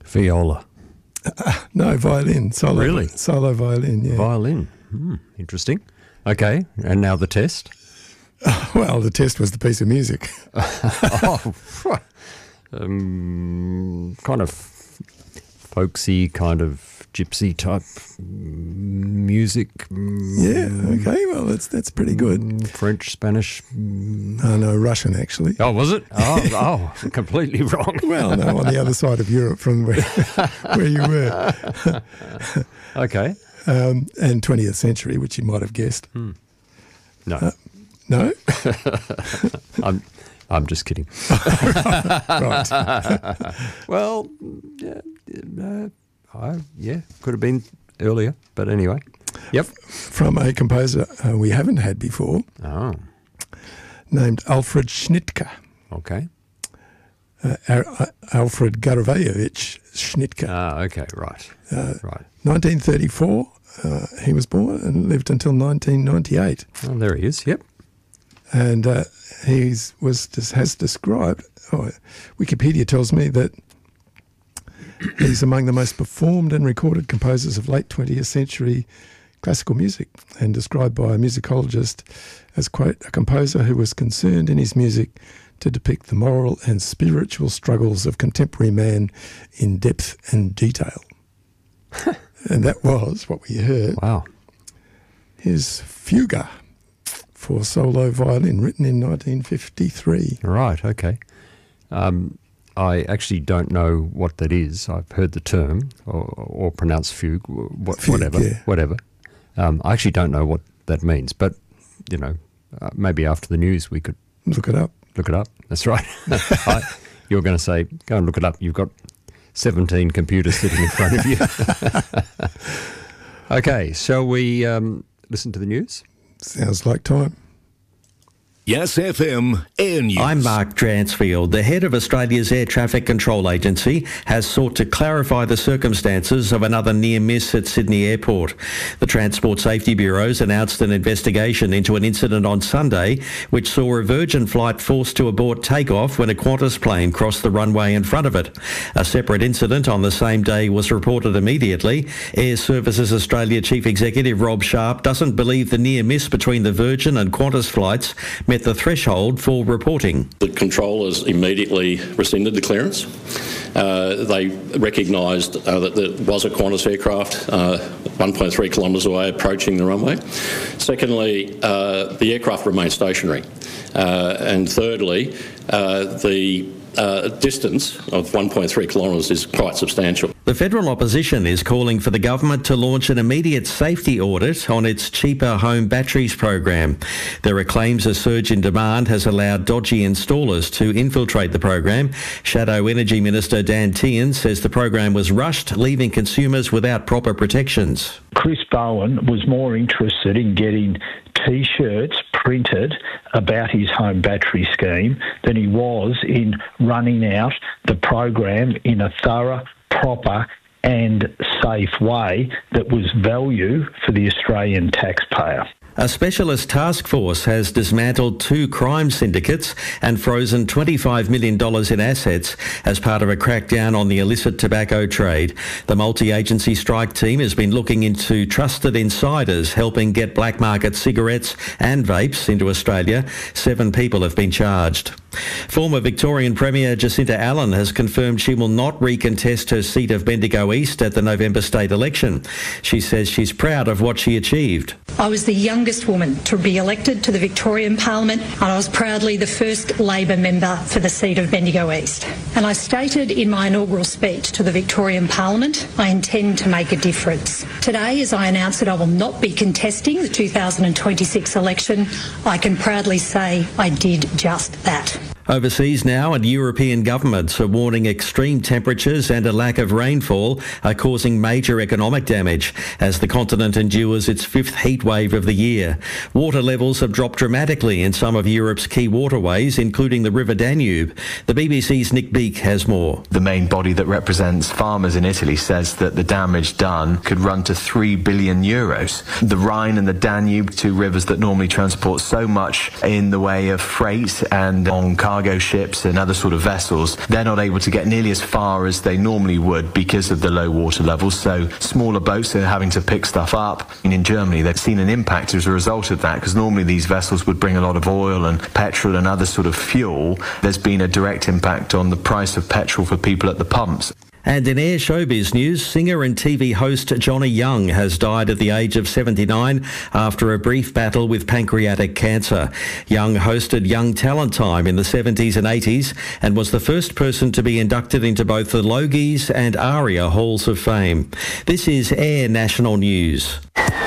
Viola. No, violin. Solo. Really? Solo violin, yeah. Violin. Interesting. Okay, and now the test. Well, the test was the piece of music. Kind of folksy, kind of gypsy type music. Yeah, okay, well, that's pretty good. French, Spanish. No, Russian, actually. Oh, was it? Oh, completely wrong. Well, no, on the other side of Europe from where you were. Okay. And 20th century, which you might have guessed. No. No? I'm just kidding. Right. Well, yeah, could have been earlier, but anyway. Yep. From a composer we haven't had before, named Alfred Schnittke. Okay. Alfred Garavayevich Schnittke. Okay, right. Right. 1934, he was born and lived until 1998. Oh, there he is, yep. And he has described, Wikipedia tells me that he's among the most performed and recorded composers of late 20th century classical music, and described by a musicologist as, quote, a composer who was concerned in his music to depict the moral and spiritual struggles of contemporary man in depth and detail. And that was what we heard. Wow. His Fuga for solo violin, written in 1953. Right, okay. I actually don't know what that is. I've heard the term, or pronounced fugue, whatever. I actually don't know what that means, but, maybe after the news we could... Look it up. Look it up, that's right. You're going to say, go and look it up. You've got 17 computers sitting in front of you. Okay, shall we listen to the news? Sounds like time. Yes FM Air News. I'm Mark Dransfield. The head of Australia's Air Traffic Control Agency has sought to clarify the circumstances of another near miss at Sydney Airport. The Transport Safety Bureau's announced an investigation into an incident on Sunday which saw a Virgin flight forced to abort takeoff when a Qantas plane crossed the runway in front of it. A separate incident on the same day was reported immediately. Air Services Australia Chief Executive Rob Sharp doesn't believe the near miss between the Virgin and Qantas flights met the threshold for reporting. The controllers immediately rescinded the clearance. They recognised that there was a Qantas aircraft 1.3 kilometres away approaching the runway. Secondly, the aircraft remained stationary. And thirdly, the distance of 1.3 kilometres is quite substantial. The federal opposition is calling for the government to launch an immediate safety audit on its cheaper home batteries program. There are claims a surge in demand has allowed dodgy installers to infiltrate the program. Shadow Energy Minister Dan Tehan says the program was rushed, leaving consumers without proper protections. Chris Bowen was more interested in getting T-shirts printed about his home battery scheme than he was in running out the program in a thorough, proper and safe way that was value for the Australian taxpayer. A specialist task force has dismantled 2 crime syndicates and frozen $25 million in assets as part of a crackdown on the illicit tobacco trade. The multi-agency strike team has been looking into trusted insiders helping get black market cigarettes and vapes into Australia. 7 people have been charged. Former Victorian Premier Jacinta Allen has confirmed she will not recontest her seat of Bendigo East at the November state election. She says she's proud of what she achieved. I was the youngest woman to be elected to the Victorian Parliament, and I was proudly the first Labor member for the seat of Bendigo East. And I stated in my inaugural speech to the Victorian Parliament, I intend to make a difference. Today, as I announce that I will not be contesting the 2026 election, I can proudly say I did just that. Overseas now, and European governments are warning extreme temperatures and a lack of rainfall are causing major economic damage as the continent endures its 5th heat wave of the year. Water levels have dropped dramatically in some of Europe's key waterways, including the River Danube. The BBC's Nick Beake has more. The main body that represents farmers in Italy says that the damage done could run to €3 billion. The Rhine and the Danube, 2 rivers that normally transport so much in the way of freight and on cargo, cargo ships and other sort of vessels, they're not able to get nearly as far as they normally would because of the low water levels. So smaller boats are having to pick stuff up. And in Germany, they've seen an impact as a result of that, because normally these vessels would bring a lot of oil and petrol and other sort of fuel. There's been a direct impact on the price of petrol for people at the pumps. And in Air Showbiz news, singer and TV host Johnny Young has died at the age of 79 after a brief battle with pancreatic cancer. Young hosted Young Talent Time in the 70s and 80s and was the first person to be inducted into both the Logies and ARIA Halls of Fame. This is Air National News.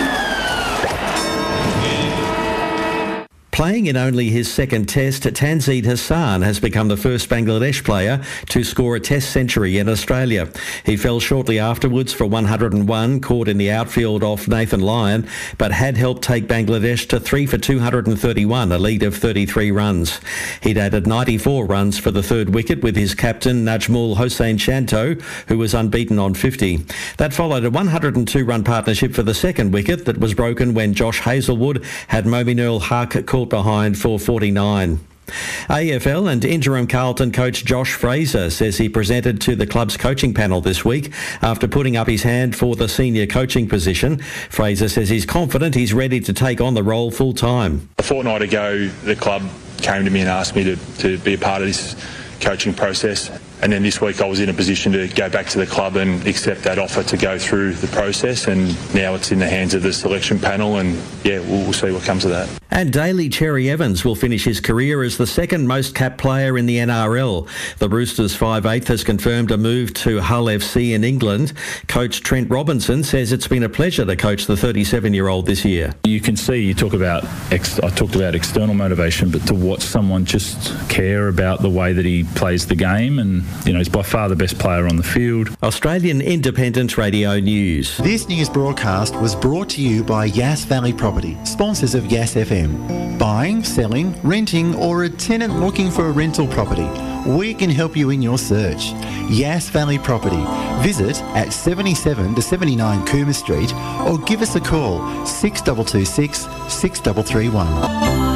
Playing in only his second test, Tanzeed Hassan has become the first Bangladesh player to score a test century in Australia. He fell shortly afterwards for 101, caught in the outfield off Nathan Lyon, but had helped take Bangladesh to 3 for 231, a lead of 33 runs. He'd added 94 runs for the third wicket with his captain Najmul Hossain Shanto, who was unbeaten on 50. That followed a 102-run partnership for the second wicket that was broken when Josh Hazlewood had Mominul Haq caught behind for 49. AFL and interim Carlton coach Josh Fraser says he presented to the club's coaching panel this week after putting up his hand for the senior coaching position. Fraser says he's confident he's ready to take on the role full time. A fortnight ago, the club came to me and asked me to be a part of this coaching process. And then this week I was in a position to go back to the club and accept that offer to go through the process, and now it's in the hands of the selection panel, and we'll see what comes of that. And Daly Cherry Evans will finish his career as the second most capped player in the NRL. The Roosters 5'8" has confirmed a move to Hull FC in England. Coach Trent Robinson says it's been a pleasure to coach the 37-year-old this year. You can see, I talked about external motivation, but to watch someone just care about the way that he plays the game, and he's by far the best player on the field. Australian Independent Radio News. This news broadcast was brought to you by Yass Valley Property, sponsors of Yass FM. Buying, selling, renting, or a tenant looking for a rental property, we can help you in your search. Yass Valley Property. Visit at 77 to 79 Cooma Street or give us a call 6226 6331.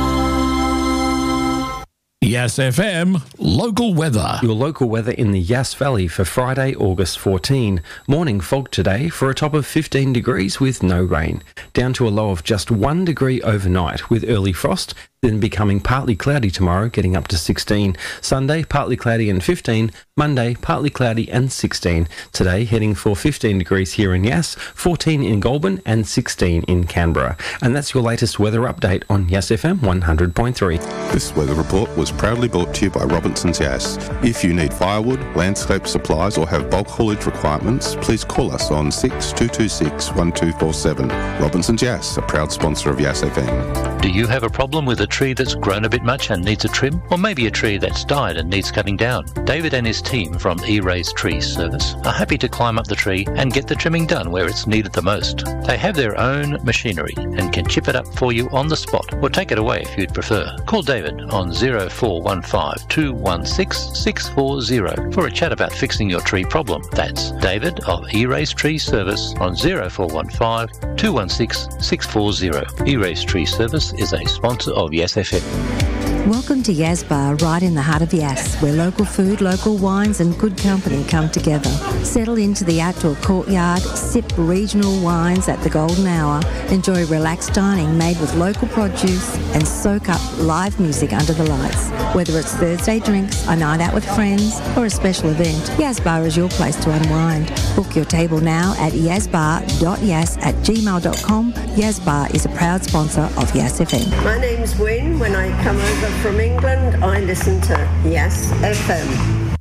Yass FM local weather. Your local weather in the Yass Valley for Friday, August 14. Morning fog today for a top of 15 degrees with no rain. Down to a low of just 1 degree overnight with early frost, then becoming partly cloudy tomorrow, getting up to 16. Sunday, partly cloudy and 15. Monday, partly cloudy and 16. Today, heading for 15 degrees here in Yass, 14 in Goulburn and 16 in Canberra. And that's your latest weather update on Yass FM 100.3. This weather report was proudly brought to you by Robinson's Yass. If you need firewood, landscape supplies or have bulk haulage requirements, please call us on 6226 1247. Robinson's Yass, a proud sponsor of Yass FM. Do you have a problem with a tree that's grown a bit much and needs a trim? Or maybe a tree that's died and needs cutting down? David and his team from E-Rays Tree Service are happy to climb up the tree and get the trimming done where it's needed the most. They have their own machinery and can chip it up for you on the spot or take it away if you'd prefer. Call David on 0415 216 640 for a chat about fixing your tree problem. That's David of E-Rays Tree Service on 0415 216 640. E-Rays Tree Service is a sponsor of Yass FM. Welcome to Yas Bar, right in the heart of Yass, where local food, local wines and good company come together. Settle into the outdoor courtyard, sip regional wines at the golden hour, enjoy relaxed dining made with local produce and soak up live music under the lights. Whether it's Thursday drinks, a night out with friends or a special event, Yas Bar is your place to unwind. Book your table now at yazbar.yas@gmail.com. Yas Bar is a proud sponsor of Yass FM. My name's Gwen. When I come over from England, I listen to Yass FM.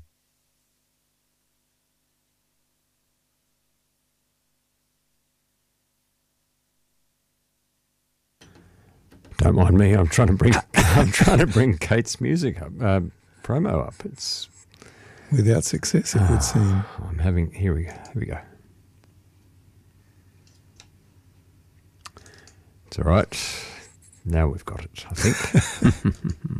Don't mind me. I'm trying to bring Kate's music up, promo up. It's without success, it would seem. Here we go. It's all right. Now we've got it, I think.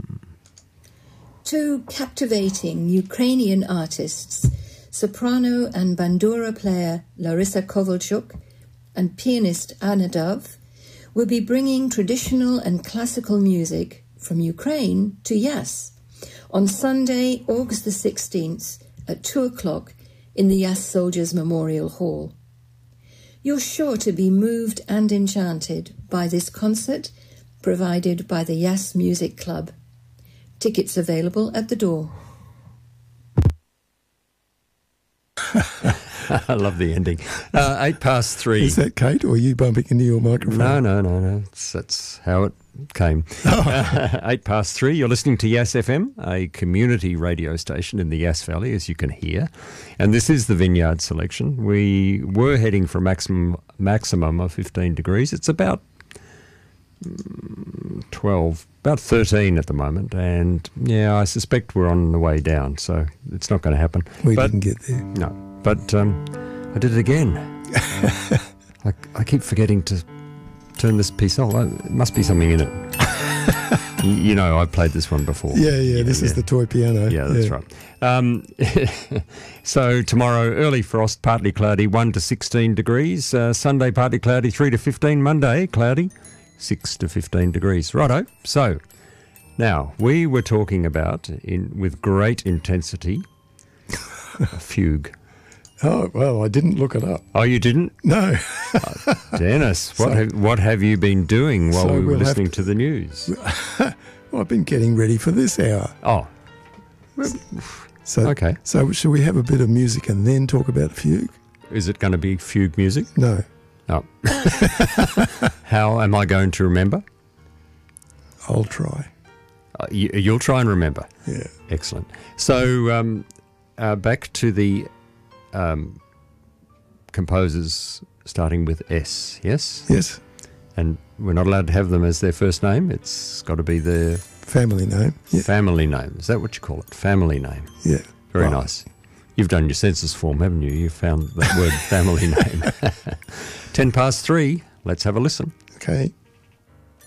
Two captivating Ukrainian artists, soprano and bandura player Larissa Kovalchuk and pianist Anna Dove, will be bringing traditional and classical music from Ukraine to Yass on Sunday, August the 16th at 2 o'clock in the Yass Soldiers Memorial Hall. You're sure to be moved and enchanted by this concert provided by the Yass Music Club. Tickets available at the door. I love the ending. 3:08. Is that Kate, or are you bumping into your microphone? No. That's how it came. 3:08. You're listening to Yass FM, a community radio station in the Yass Valley, as you can hear. And this is the Vineyard Selection. We were heading for maximum of 15 degrees. It's about 12, about 13 at the moment. And, yeah, I suspect we're on the way down, so it's not going to happen. We didn't get there. No. But I did it again. I keep forgetting to turn this piece on. There must be something in it. You know, I've played this one before. Yeah. This is the toy piano. Yeah, that's right. So tomorrow, early frost, partly cloudy, 1 to 16 degrees. Sunday, partly cloudy, 3 to 15. Monday, cloudy, 6 to 15 degrees. Righto. So now we were talking about, with great intensity, a fugue. Oh, well, I didn't look it up. Oh, you didn't? No. Dennis, what have you been doing while we were listening to the news? Well, I've been getting ready for this hour. Oh. Okay. So shall we have a bit of music and then talk about a fugue? Is it going to be fugue music? No. Oh. How am I going to remember? I'll try. You'll try and remember? Yeah. Excellent. So back to the composers starting with S, yes? Yes. And we're not allowed to have them as their first name. It's got to be their... family name. Yeah. Family name. Is that what you call it? Family name. Yeah. Very nice. You've done your census form, haven't you? You found that word family name. 3:10. Let's have a listen. Okay.